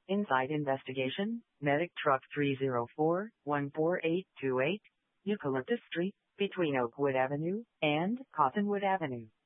Inside investigation, medic truck 304-14828, Eucalyptus Street, between Oakwood Avenue and Cottonwood Avenue.